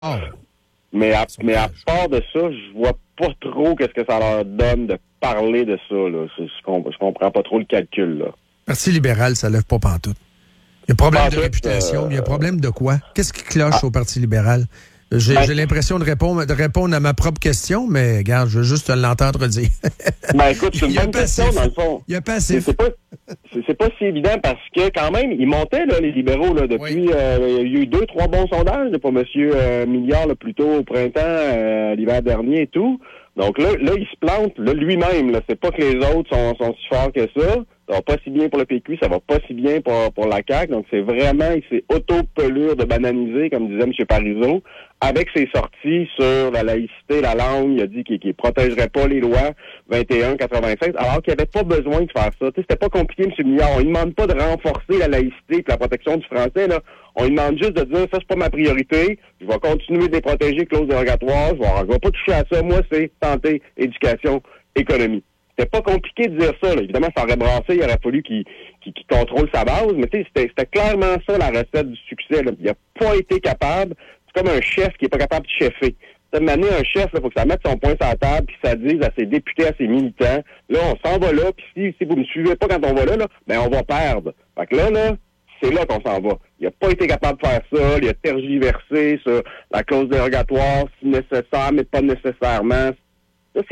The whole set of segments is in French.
Oh. Mais à part de ça, je vois pas trop qu'est-ce que ça leur donne de parler de ça, là. Je comprends pas trop le calcul, là. Parti libéral, ça lève pas pantoute. Il y a problème de réputation, il y a problème de quoi? Qu'est-ce qui cloche au Parti libéral? J'ai l'impression de répondre à ma propre question, mais regarde, je veux juste l'entendre dire. Écoute, c'est une bonne question, dans le fond. Il y a passif. C'est pas si évident parce que, quand même, ils montaient, là, les libéraux, là, depuis... il y a eu 2-3 bons sondages de pour M. Milliard, là, plus tôt au printemps, l'hiver dernier et tout. Donc là, il se plante, là, lui-même, là. C'est pas que les autres sont si forts que ça. Ça va pas si bien pour le PQ, ça va pas si bien pour la CAQ. Donc, c'est vraiment, il s'est auto-pelure de bananiser, comme disait M. Parizeau, avec ses sorties sur la laïcité, la langue. Il a dit qu'il protégerait pas les lois 21-96, alors qu'il n'y avait pas besoin de faire ça. Tu sais, c'était pas compliqué, M. Milliard. On ne demande pas de renforcer la laïcité et la protection du français, là. On lui demande juste de dire, ça, c'est pas ma priorité. Je vais continuer de les protéger, clause dérogatoire. Je vais pas toucher à ça. Moi, c'est santé, éducation, économie. C'était pas compliqué de dire ça, là. Évidemment, ça aurait brassé, il aurait fallu qu'il contrôle sa base, mais tu sais, c'était clairement ça la recette du succès, là. Il n'a pas été capable. C'est comme un chef qui est pas capable de cheffer. De mener un chef, il faut que ça mette son poing sur la table, puis ça dise à ses députés, à ses militants, là, on s'en va là, puis si vous me suivez pas quand on va là, ben on va perdre. Fait que là, c'est là qu'on s'en va. Il n'a pas été capable de faire ça, il a tergiversé sur la clause dérogatoire, si nécessaire, mais pas nécessairement. Là,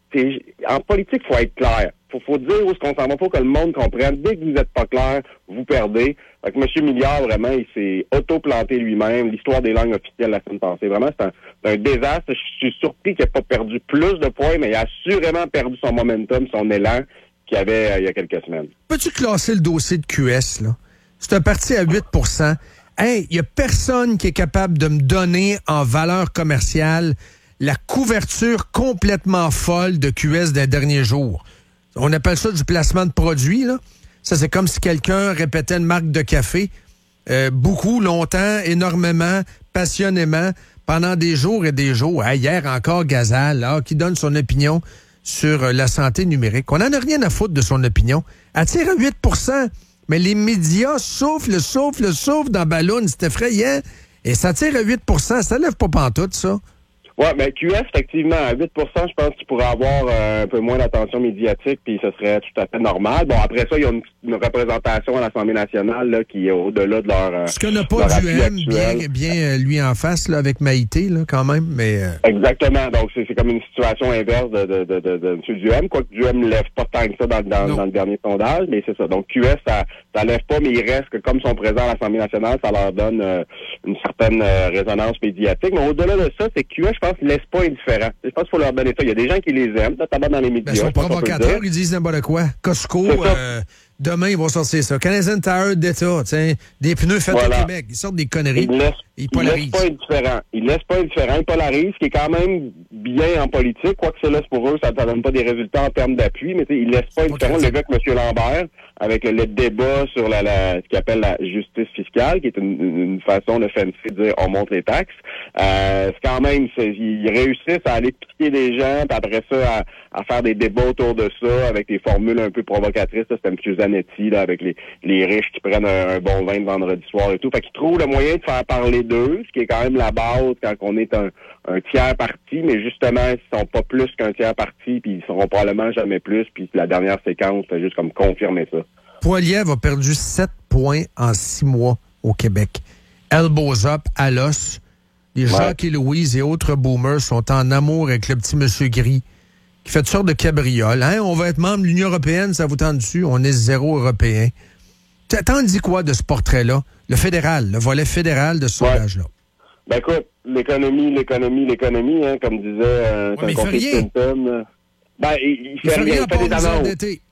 en politique, il faut être clair. Faut dire où est-ce qu'on s'en va. Faut que le monde comprenne. Dès que vous n'êtes pas clair, vous perdez. Fait que M. Milliard, vraiment, il s'est auto-planté lui-même. L'histoire des langues officielles la semaine passée. Vraiment, c'est un désastre. Je suis surpris qu'il n'ait pas perdu plus de points, mais il a assurément perdu son momentum, son élan qu'il avait il y a quelques semaines. Peux-tu classer le dossier de QS, là? C'est un parti à 8 %. Hey, il n'y a personne qui est capable de me donner en valeur commerciale la couverture complètement folle de QS des derniers jours. On appelle ça du placement de produits, là. Ça, c'est comme si quelqu'un répétait une marque de café beaucoup, longtemps, énormément, passionnément, pendant des jours et des jours. Hier encore, Gazal, là, qui donne son opinion sur la santé numérique. On n'en a rien à foutre de son opinion. Elle tire à 8 %, mais les médias soufflent dans la ballonne. C'est effrayant. Et ça tire à 8 %. Ça lève pas pantoute, ça. Ouais, ben QS, effectivement, à 8 % je pense qu'il pourrait avoir un peu moins d'attention médiatique, puis ce serait tout à fait normal. Bon, après ça, il y a une représentation à l'Assemblée nationale là, qui est au-delà de leur ce qu'on n'a pas d'UM bien lui en face, là, avec Maïté, là, quand même, mais... Exactement. Donc, c'est comme une situation inverse de M. Duhem, quoique Duhem ne lève pas tant que ça dans le dernier sondage, mais c'est ça. Donc, QS, ça lève pas, mais il reste que comme son présent à l'Assemblée nationale, ça leur donne une certaine résonance médiatique. Mais au-delà de ça, c'est que QS, je pense qu'ils ne laissent pas indifférents. Je pense qu'il faut leur donner ça. Il y a des gens qui les aiment, notamment dans les médias. Ils sont provocateurs, ils disent n'importe quoi. Costco, demain, ils vont sortir ça. Canadian Tire d'État, des pneus faits au Québec. Ils sortent des conneries. Ils polarisent. Ils laissent pas indifférents. Ils polarisent, ce qui est quand même bien en politique. Quoi que cela, pour eux, ça ne donne pas des résultats en termes d'appui, mais ils laissent pas indifférents. Le gars que M. Lambert, avec le débat sur ce qu'il appelle la justice fiscale, qui est une façon de fancy de dire on monte les taxes. C'est quand même, ils réussissent à aller piquer des gens, puis après ça, à faire des débats autour de ça, avec des formules un peu provocatrices. C'était M. Zanetti, là, avec les riches qui prennent un bon vin de vendredi soir et tout. Fait qu'ils trouvent le moyen de faire parler d'eux, ce qui est quand même la base quand on est un tiers parti, mais justement, ils sont pas plus qu'un tiers parti, puis ils seront probablement jamais plus, puis la dernière séquence, c'est juste comme confirmer ça. Poilievre a perdu 7 points en 6 mois au Québec. Elbows up, à l'os. Les Jacques et Louise et autres boomers sont en amour avec le petit monsieur gris qui fait toutes sortes de cabrioles. Hein? On va être membre de l'Union européenne, ça vous tente dessus? On est zéro européen. T'en dis quoi de ce portrait-là? Le fédéral, le volet fédéral de ce sondage-là. Ben écoute, l'économie, hein, comme disait Clinton. Ben, il fait rien, il fait des annonces.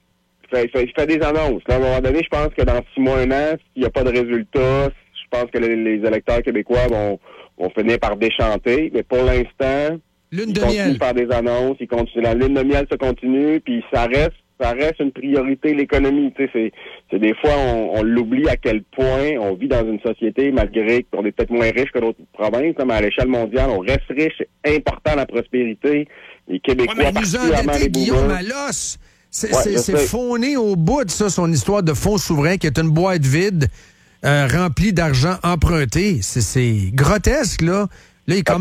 Il fait des annonces. Là, à un moment donné, je pense que dans 6 mois, 1 an, s'il n'y a pas de résultat, je pense que les électeurs québécois vont finir par déchanter. Mais pour l'instant, ils continuent par des annonces, la lune de miel se continue, puis ça reste une priorité, l'économie. Tu sais, c'est des fois, on l'oublie à quel point on vit dans une société, malgré qu'on est peut-être moins riche que d'autres provinces, mais à l'échelle mondiale, on reste riche, c'est important la prospérité. Les Québécois, particulièrement les boomers. C'est fondé au bout de ça, son histoire de fonds souverain, qui est une boîte vide remplie d'argent emprunté. C'est grotesque, là. Là, il